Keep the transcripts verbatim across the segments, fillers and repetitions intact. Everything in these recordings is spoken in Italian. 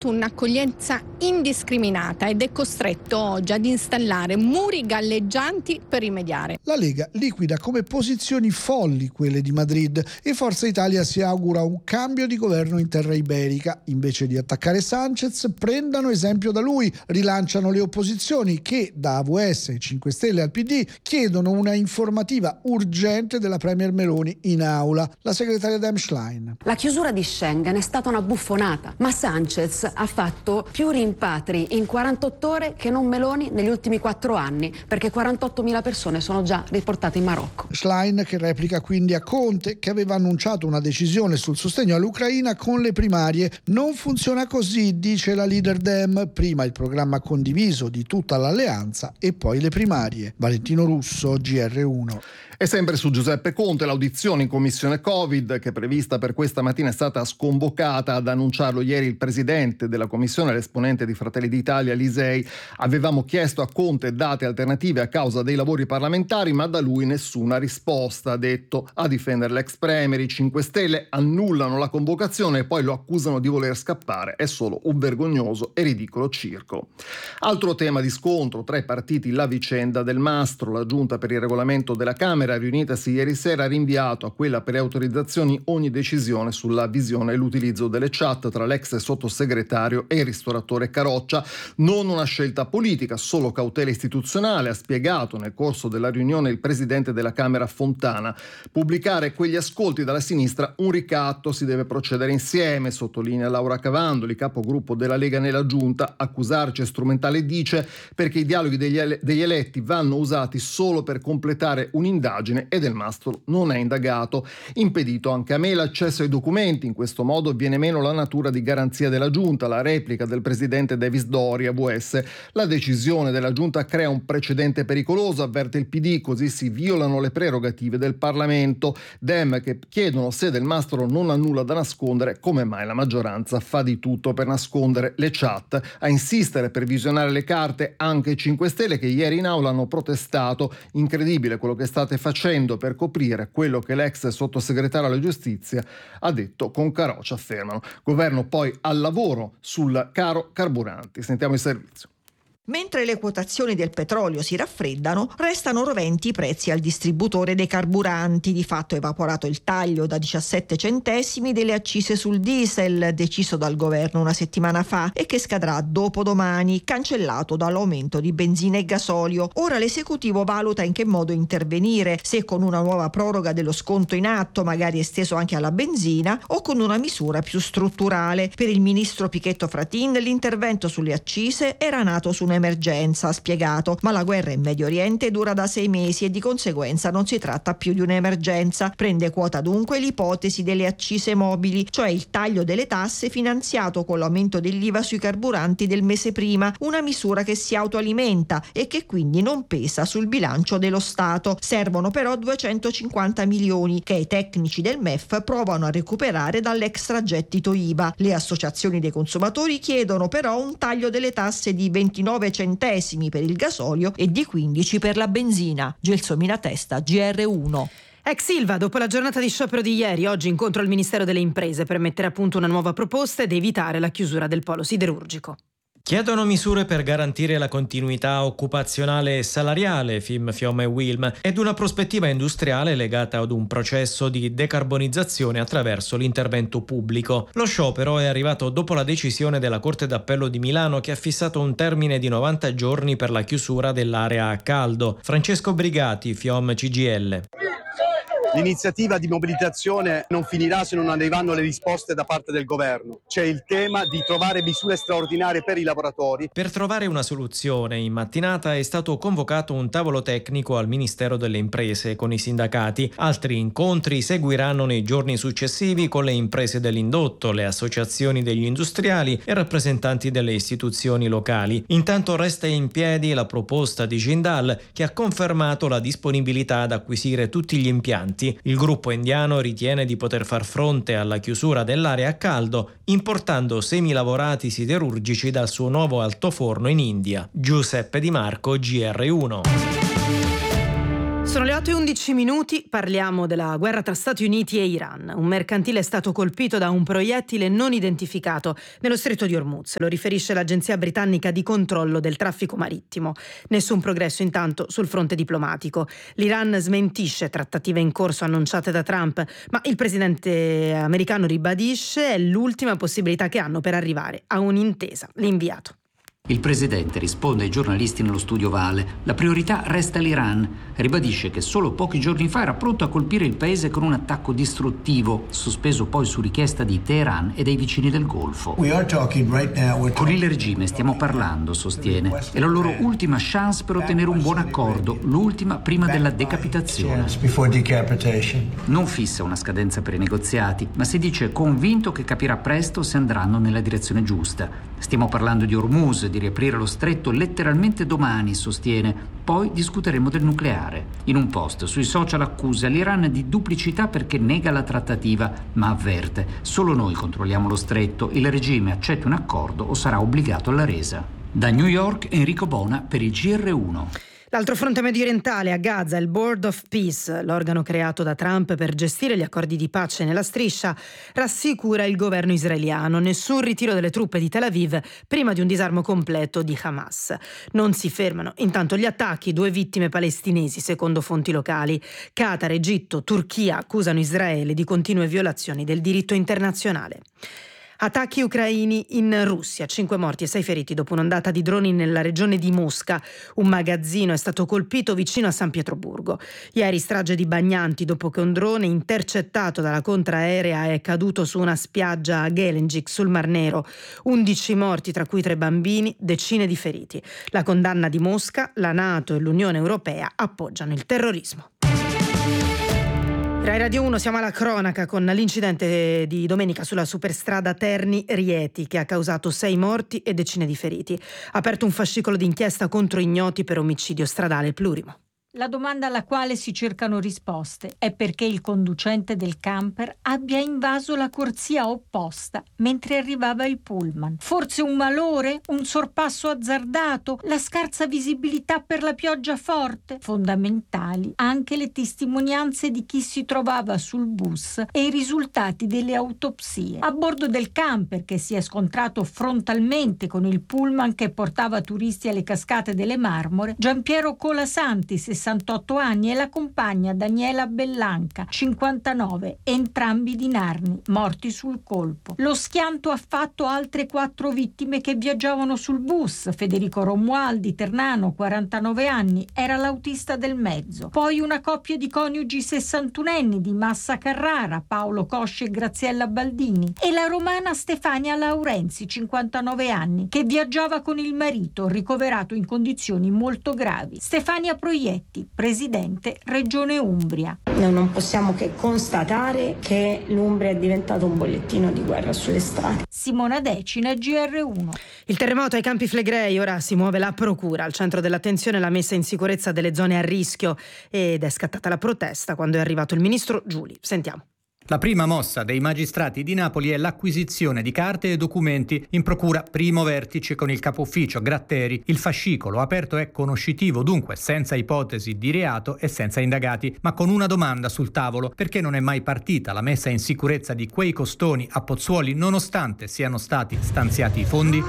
un'accoglienza indiscriminata ed è costretto oggi ad installare muri galleggianti per rimediare. La Lega liquida come posizioni folli quelle di Madrid e Forza Italia si augura un cambio di governo in terra iberica. Invece di attaccare Sanchez, prendano esempio da lui, rilanciano le opposizioni che da A V S, cinque Stelle al P D chiedono una informativa urgente della Premier Meloni in aula. La segretaria Dem Schlein. La chiusura di Schengen è stata una buffonata, ma Sanchez ha fatto più rimpatri in quarantotto ore che non Meloni negli ultimi quattro anni, perché quarantottomila persone sono già riportate in Marocco. Schlein che replica quindi a Conte, che aveva annunciato una decisione sul sostegno all'Ucraina con le primarie. Non funziona così, dice la leader Dem, prima il programma condiviso di tutta l'alleanza e poi le primarie. Valentino Russo, G R uno. E sempre su Giuseppe Conte, l'audizione in commissione Covid, che è prevista per questa mattina, è stata sconvocata. Ad annunciarlo ieri il presidente della commissione, l'esponente di Fratelli d'Italia, Lisei. Avevamo chiesto a Conte date alternative a causa dei lavori parlamentari, ma da lui nessuna risposta. Ha detto a difendere l'ex premier. I cinque Stelle annullano la convocazione e poi lo accusano di voler scappare. È solo un vergognoso e ridicolo circo. Altro tema di scontro tra i partiti, la vicenda del Mastro. La giunta per il regolamento della Camera, riunitasi ieri sera, ha rinviato a quella per le autorizzazioni ogni decisione sulla visione e l'utilizzo delle chat tra l'ex sottosegretario e il ristoratore Caroccia. Non una scelta politica, solo cautela istituzionale, ha spiegato nel corso della riunione il presidente della Camera Fontana. Pubblicare quegli ascolti dalla sinistra un ricatto, si deve procedere insieme, sottolinea Laura Cavandoli, capogruppo della Lega nella giunta. Accusarci è strumentale, dice, perché i dialoghi degli, ele- degli eletti vanno usati solo per completare un'indagine e Del Mastro non è indagato. Impedito anche a me l'accesso ai documenti, in questo modo viene meno la natura di garanzia della giunta. La replica del presidente Davis Dori, A V S. La decisione della giunta crea un precedente pericoloso, avverte il P D, così si violano le prerogative del Parlamento. Dem che chiedono, se Del Mastro non ha nulla da nascondere, come mai la maggioranza fa di tutto per nascondere le chat. A insistere per visionare le carte anche i cinque Stelle, che ieri in aula hanno protestato. Incredibile quello che state facendo per coprire quello che l'ex sottosegretario alla giustizia ha detto con Caroccia, affermano. Governo poi al lavoro sul caro carburanti. Sentiamo il servizio. Mentre le quotazioni del petrolio si raffreddano, restano roventi i prezzi al distributore dei carburanti. Di fatto è evaporato il taglio da diciassette centesimi delle accise sul diesel, deciso dal governo una settimana fa e che scadrà dopodomani, cancellato dall'aumento di benzina e gasolio. Ora l'esecutivo valuta in che modo intervenire, se con una nuova proroga dello sconto in atto, magari esteso anche alla benzina, o con una misura più strutturale. Per il ministro Pichetto Fratin l'intervento sulle accise era nato su un'emergenza, ha spiegato, ma la guerra in Medio Oriente dura da sei mesi e di conseguenza non si tratta più di un'emergenza. Prende quota dunque l'ipotesi delle accise mobili, cioè il taglio delle tasse finanziato con l'aumento dell'I V A sui carburanti del mese prima, una misura che si autoalimenta e che quindi non pesa sul bilancio dello Stato. Servono però duecentocinquanta milioni che i tecnici del M E F provano a recuperare dall'extragettito I V A. Le associazioni dei consumatori chiedono però un taglio delle tasse di ventinove centesimi per il gasolio e di quindici per la benzina. Gelsomina Testa, G R uno. Ex Ilva, dopo la giornata di sciopero di ieri, oggi incontro al Ministero delle Imprese per mettere a punto una nuova proposta ed evitare la chiusura del polo siderurgico. Chiedono misure per garantire la continuità occupazionale e salariale, F I M, FIOM e Wilm, ed una prospettiva industriale legata ad un processo di decarbonizzazione attraverso l'intervento pubblico. Lo sciopero è arrivato dopo la decisione della Corte d'Appello di Milano, che ha fissato un termine di novanta giorni per la chiusura dell'area a caldo. Francesco Brigati, FIOM C G I L. L'iniziativa di mobilitazione non finirà se non arriveranno le risposte da parte del governo. C'è il tema di trovare misure straordinarie per i lavoratori. Per trovare una soluzione, in mattinata è stato convocato un tavolo tecnico al Ministero delle Imprese con i sindacati. Altri incontri seguiranno nei giorni successivi con le imprese dell'indotto, le associazioni degli industriali e rappresentanti delle istituzioni locali. Intanto resta in piedi la proposta di Jindal, che ha confermato la disponibilità ad acquisire tutti gli impianti. Il gruppo indiano ritiene di poter far fronte alla chiusura dell'area a caldo importando semilavorati siderurgici dal suo nuovo altoforno in India. Giuseppe Di Marco, G R uno. Sono le otto e undici minuti, parliamo della guerra tra Stati Uniti e Iran. Un mercantile è stato colpito da un proiettile non identificato nello stretto di Hormuz, lo riferisce l'agenzia britannica di controllo del traffico marittimo. Nessun progresso intanto sul fronte diplomatico. L'Iran smentisce trattative in corso annunciate da Trump, ma il presidente americano ribadisce è l'ultima possibilità che hanno per arrivare a un'intesa. L'inviato. Il presidente risponde ai giornalisti nello studio Ovale. La priorità resta l'Iran. Ribadisce che solo pochi giorni fa era pronto a colpire il paese con un attacco distruttivo, sospeso poi su richiesta di Teheran e dei vicini del Golfo. Con il regime stiamo parlando, sostiene. È la loro ultima chance per ottenere un buon accordo, l'ultima prima della decapitazione. Non fissa una scadenza per i negoziati, ma si dice convinto che capirà presto se andranno nella direzione giusta. Stiamo parlando di Hormuz, di riaprire lo stretto letteralmente domani, sostiene. Poi discuteremo del nucleare. In un post sui social accusa l'Iran di duplicità perché nega la trattativa, ma avverte: solo noi controlliamo lo stretto, il regime accetti un accordo o sarà obbligato alla resa. Da New York, Enrico Bona per il G R uno. L'altro fronte mediorientale, a Gaza, il Board of Peace, l'organo creato da Trump per gestire gli accordi di pace nella striscia, rassicura il governo israeliano: nessun ritiro delle truppe di Tel Aviv prima di un disarmo completo di Hamas. Non si fermano intanto gli attacchi, due vittime palestinesi secondo fonti locali. Qatar, Egitto, Turchia accusano Israele di continue violazioni del diritto internazionale. Attacchi ucraini in Russia, cinque morti e sei feriti dopo un'ondata di droni nella regione di Mosca. Un magazzino è stato colpito vicino a San Pietroburgo. Ieri strage di bagnanti dopo che un drone intercettato dalla contraerea è caduto su una spiaggia a Gelendzhik sul Mar Nero. undici morti, tra cui tre bambini, decine di feriti. La condanna di Mosca, la NATO e l'Unione Europea appoggiano il terrorismo. Rai Radio uno, siamo alla cronaca con l'incidente di domenica sulla superstrada Terni-Rieti che ha causato sei morti e decine di feriti. Aperto un fascicolo d'inchiesta contro ignoti per omicidio stradale plurimo. La domanda alla quale si cercano risposte è perché il conducente del camper abbia invaso la corsia opposta mentre arrivava il pullman. Forse un malore? Un sorpasso azzardato? La scarsa visibilità per la pioggia forte? Fondamentali anche le testimonianze di chi si trovava sul bus e i risultati delle autopsie. A bordo del camper, che si è scontrato frontalmente con il pullman che portava turisti alle cascate delle Marmore, Giampiero Colasanti, sessantotto anni, e la compagna Daniela Bellanca, cinquantanove, entrambi di Narni, morti sul colpo. Lo schianto ha fatto altre quattro vittime che viaggiavano sul bus. Federico Romualdi, ternano, quarantanove anni, era l'autista del mezzo. Poi una coppia di coniugi sessantunenni di Massa Carrara, Paolo Cosce e Graziella Baldini, e la romana Stefania Laurenzi, cinquantanove anni, che viaggiava con il marito, ricoverato in condizioni molto gravi. Stefania Proietti, presidente Regione Umbria. Noi non possiamo che constatare che l'Umbria è diventato un bollettino di guerra sulle strade. Simona Decina, G R uno. Il terremoto ai Campi Flegrei, ora si muove la procura. Al centro dell'attenzione la messa in sicurezza delle zone a rischio, ed è scattata la protesta quando è arrivato il ministro Giuli. Sentiamo. La prima mossa dei magistrati di Napoli è l'acquisizione di carte e documenti. In procura primo vertice con il capo ufficio Gratteri. Il fascicolo aperto è conoscitivo, dunque senza ipotesi di reato e senza indagati, ma con una domanda sul tavolo: perché non è mai partita la messa in sicurezza di quei costoni a Pozzuoli nonostante siano stati stanziati i fondi?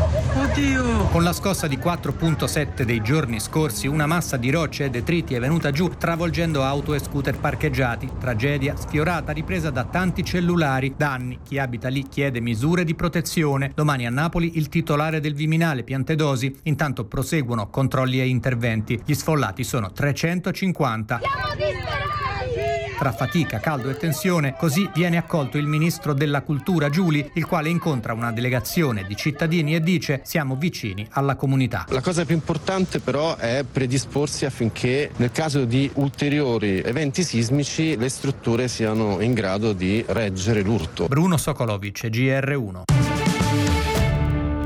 Oddio! Con la scossa di quattro virgola sette dei giorni scorsi, una massa di rocce e detriti è venuta giù travolgendo auto e scooter parcheggiati. Tragedia sfiorata, ripresa da tanti cellulari. Da anni chi abita lì chiede misure di protezione. Domani a Napoli il titolare del Viminale, Piantedosi. Intanto proseguono controlli e interventi. Gli sfollati sono trecentocinquanta. Siamo disperati! Tra fatica, caldo e tensione, così viene accolto il ministro della Cultura Giuli, il quale incontra una delegazione di cittadini e dice: siamo vicini alla comunità. La cosa più importante però è predisporsi affinché nel caso di ulteriori eventi sismici le strutture siano in grado di reggere l'urto. Bruno Sokolovic, G R uno.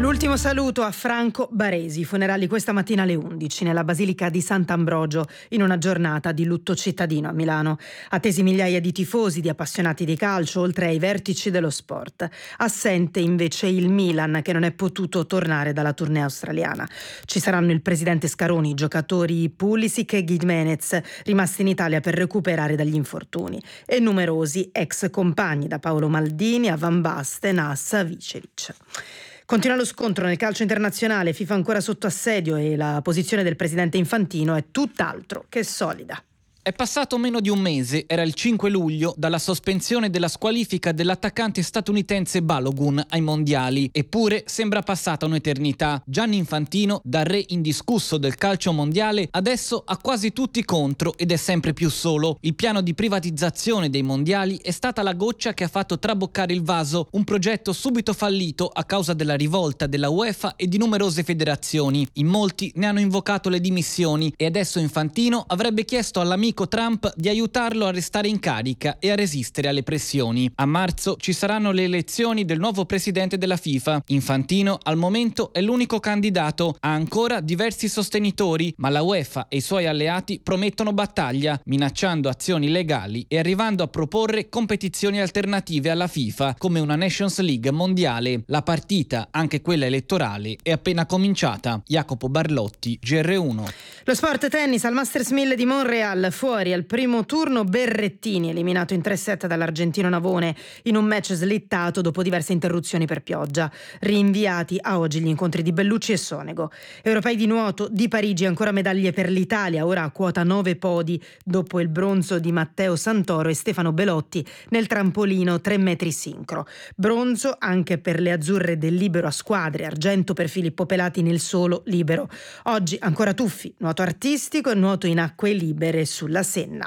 L'ultimo saluto a Franco Baresi, funerali questa mattina alle undici nella Basilica di Sant'Ambrogio, in una giornata di lutto cittadino a Milano. Attesi migliaia di tifosi, di appassionati di calcio, oltre ai vertici dello sport. Assente invece il Milan, che non è potuto tornare dalla tournée australiana. Ci saranno il presidente Scaroni, i giocatori Pulisic e Gimenez, rimasti in Italia per recuperare dagli infortuni, e numerosi ex compagni, da Paolo Maldini a Van Basten a Savicevic. Continua lo scontro nel calcio internazionale, FIFA ancora sotto assedio e la posizione del presidente Infantino è tutt'altro che solida. È passato meno di un mese, era il cinque luglio, dalla sospensione della squalifica dell'attaccante statunitense Balogun ai mondiali. Eppure sembra passata un'eternità. Gianni Infantino, da re indiscusso del calcio mondiale, adesso ha quasi tutti contro ed è sempre più solo. Il piano di privatizzazione dei mondiali è stata la goccia che ha fatto traboccare il vaso, un progetto subito fallito a causa della rivolta della UEFA e di numerose federazioni. In molti ne hanno invocato le dimissioni e adesso Infantino avrebbe chiesto all'amico Trump di aiutarlo a restare in carica e a resistere alle pressioni. A marzo ci saranno le elezioni del nuovo presidente della FIFA. Infantino al momento è l'unico candidato, ha ancora diversi sostenitori, ma la UEFA e i suoi alleati promettono battaglia, minacciando azioni legali e arrivando a proporre competizioni alternative alla FIFA, come una Nations League mondiale. La partita, anche quella elettorale, è appena cominciata. Jacopo Barlotti, G R uno. Lo sport tennis al Masters mille di Montreal. Fuori al primo turno Berrettini, eliminato in tre set dall'argentino Navone in un match slittato dopo diverse interruzioni per pioggia. Rinviati a oggi gli incontri di Bellucci e Sonego. Europei di nuoto di Parigi, ancora medaglie per l'Italia, ora a quota nove podi dopo il bronzo di Matteo Santoro e Stefano Belotti nel trampolino tre metri sincro. Bronzo anche per le azzurre del libero a squadre, argento per Filippo Pelati nel solo libero. Oggi ancora tuffi, nuoto artistico e nuoto in acque libere sulla Senna.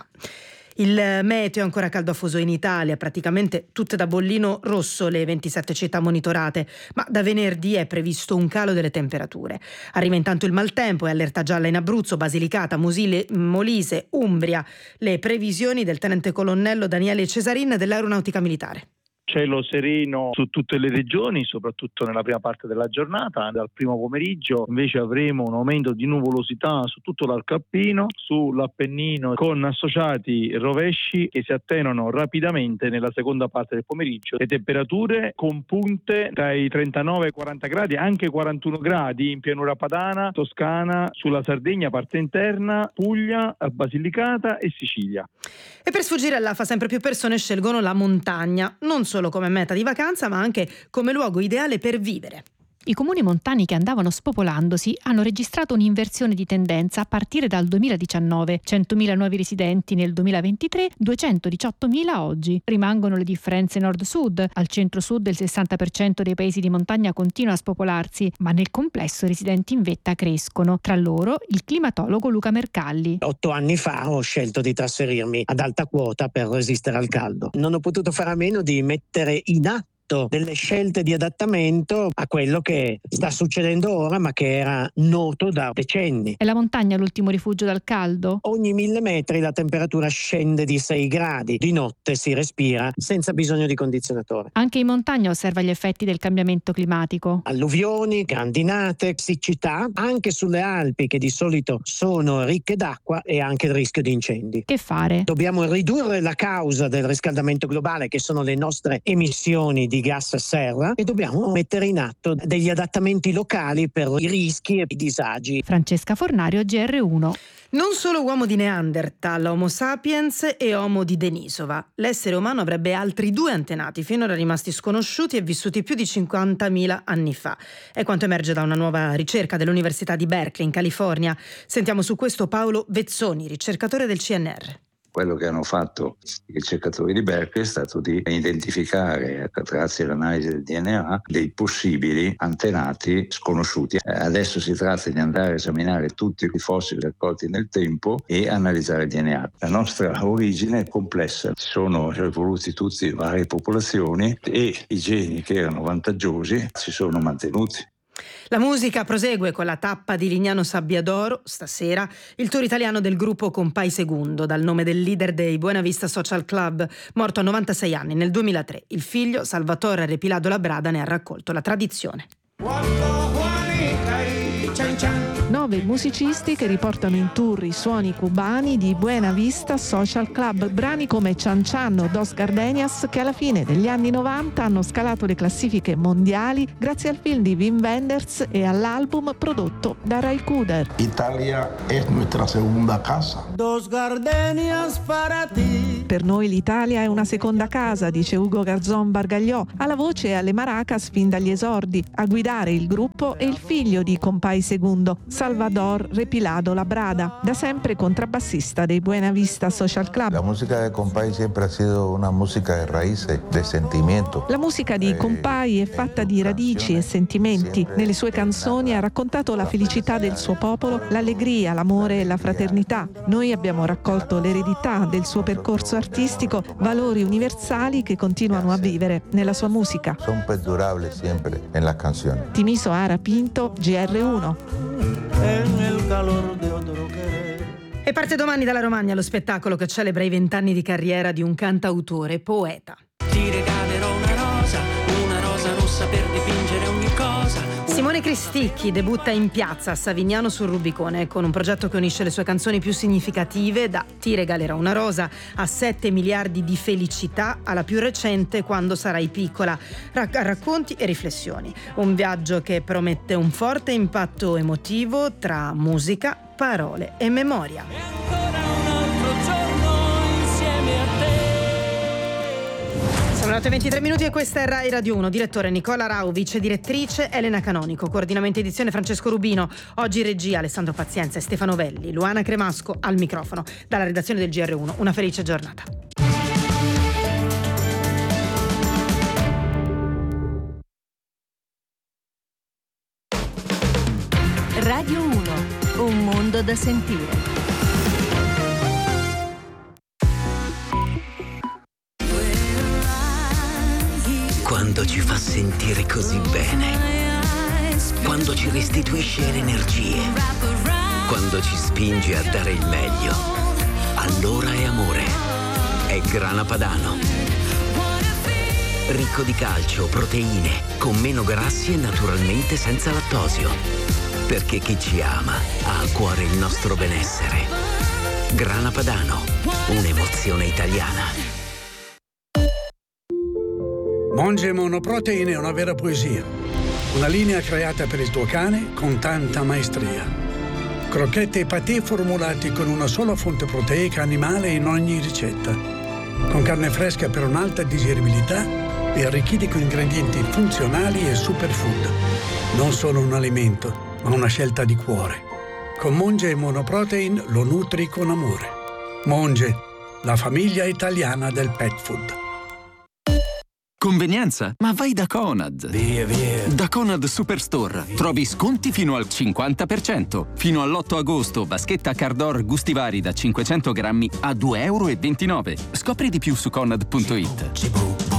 Il meteo è ancora caldo afoso in Italia, praticamente tutte da bollino rosso le ventisette città monitorate, ma da venerdì è previsto un calo delle temperature. Arriva intanto il maltempo e allerta gialla in Abruzzo, Basilicata, Musile, Molise, Umbria. Le previsioni del tenente colonnello Daniele Cesarin dell'Aeronautica Militare. Cielo sereno su tutte le regioni, soprattutto nella prima parte della giornata. Dal primo pomeriggio invece avremo un aumento di nuvolosità su tutto l'arco alpino, sull'Appennino, con associati rovesci che si attenuano rapidamente nella seconda parte del pomeriggio. Le temperature con punte dai trentanove ai quaranta gradi, anche quarantuno gradi in pianura padana, Toscana, sulla Sardegna, parte interna, Puglia, Basilicata e Sicilia. E per sfuggire all'afa sempre più persone scelgono la montagna, non solo solo come meta di vacanza, ma anche come luogo ideale per vivere. I comuni montani che andavano spopolandosi hanno registrato un'inversione di tendenza a partire dal duemiladiciannove. centomila nuovi residenti nel duemilaventitré, duecentodiciottomila oggi. Rimangono le differenze nord-sud. Al centro-sud il sessanta per cento dei paesi di montagna continua a spopolarsi, ma nel complesso i residenti in vetta crescono. Tra loro il climatologo Luca Mercalli. Otto anni fa ho scelto di trasferirmi ad alta quota per resistere al caldo. Non ho potuto fare a meno di mettere in atto delle scelte di adattamento a quello che sta succedendo ora, ma che era noto da decenni. È la montagna l'ultimo rifugio dal caldo? Ogni mille metri la temperatura scende di sei gradi. Di notte si respira senza bisogno di condizionatore. Anche in montagna osserva gli effetti del cambiamento climatico. Alluvioni, grandinate, siccità, anche sulle Alpi che di solito sono ricche d'acqua, e anche il rischio di incendi. Che fare? Dobbiamo ridurre la causa del riscaldamento globale, che sono le nostre emissioni di di gas serra, e dobbiamo mettere in atto degli adattamenti locali per i rischi e i disagi. Francesca Fornario, G R uno. Non solo uomo di Neanderthal, Homo sapiens e Homo di Denisova. L'essere umano avrebbe altri due antenati, finora rimasti sconosciuti e vissuti più di cinquantamila anni fa. È quanto emerge da una nuova ricerca dell'Università di Berkeley, in California. Sentiamo su questo Paolo Vezzoni, ricercatore del C N R. Quello che hanno fatto i ricercatori di Berkeley è stato di identificare, grazie all'analisi del D N A, dei possibili antenati sconosciuti. Adesso si tratta di andare a esaminare tutti i fossili raccolti nel tempo e analizzare il D N A. La nostra origine è complessa, sono evoluti tutti varie popolazioni e i geni che erano vantaggiosi si sono mantenuti. La musica prosegue con la tappa di Lignano Sabbiadoro, stasera, il tour italiano del gruppo Compai Segundo, dal nome del leader dei Buena Vista Social Club, morto a novantasei anni nel duemilatré. Il figlio, Salvatore Repilado Labrada, ne ha raccolto la tradizione. Nove musicisti che riportano in tour i suoni cubani di Buena Vista Social Club, brani come Chan Chan o Dos Gardenias che alla fine degli anni novanta hanno scalato le classifiche mondiali grazie al film di Wim Wenders e all'album prodotto da Ray Cooder. Italia è nuestra segunda casa. Dos Gardenias para ti. Per noi l'Italia è una seconda casa, dice Ugo Garzón Bargagliò, alla voce e alle maracas fin dagli esordi. A guidare il gruppo è il figlio di Compay Segundo, Salvador Repilado Labrada, da sempre contrabbassista dei Buena Vista Social Club. La musica de Compay sempre ha sido una musica de raíces, de sentimiento. La musica di Compay è fatta di radici e sentimenti. Nelle sue canzoni ha raccontato la felicità del suo popolo, l'allegria, l'amore e la fraternità. Noi abbiamo raccolto l'eredità del suo percorso artistico, valori universali che continuano a vivere nella sua musica. Son perdurables sempre en las canciones. Timiso Ara Pinto, G R uno. E parte domani dalla Romagna lo spettacolo che celebra i vent'anni di carriera di un cantautore poeta. Ti regalerò una rosa, una rosa rossa per dipingere ogni cosa. Simone Cristicchi debutta in piazza a Savignano sul Rubicone con un progetto che unisce le sue canzoni più significative, da Ti regalerò una rosa a sette miliardi di felicità, alla più recente Quando sarai piccola, Rac- racconti e riflessioni. Un viaggio che promette un forte impatto emotivo tra musica, parole e memoria. Sono le otto e ventitré minuti e questa è Rai Radio uno. Direttore Nicola Rau, vice direttrice Elena Canonico, coordinamento edizione Francesco Rubino. Oggi regia Alessandro Pazienza e Stefano Velli, Luana Cremasco al microfono. Dalla redazione del G R uno, una felice giornata. Radio uno, un mondo da sentire. Quando ci fa sentire così bene, quando ci restituisce le energie, quando ci spinge a dare il meglio, allora è amore. È Grana Padano. Ricco di calcio, proteine, con meno grassi e naturalmente senza lattosio. Perché chi ci ama ha a cuore il nostro benessere. Grana Padano, un'emozione italiana. Monge Monoprotein è una vera poesia. Una linea creata per il tuo cane con tanta maestria. Crocchette e patè formulati con una sola fonte proteica animale in ogni ricetta. Con carne fresca per un'alta digeribilità e arricchiti con ingredienti funzionali e superfood. Non solo un alimento, ma una scelta di cuore. Con Monge Monoprotein lo nutri con amore. Monge, la famiglia italiana del pet food. Convenienza? Ma vai da Conad! Via, via! Da Conad Superstore trovi sconti fino al cinquanta per cento. Fino all'otto agosto, vaschetta Cardor gusti vari da cinquecento grammi a due virgola ventinove euro. Scopri di più su conad punto it.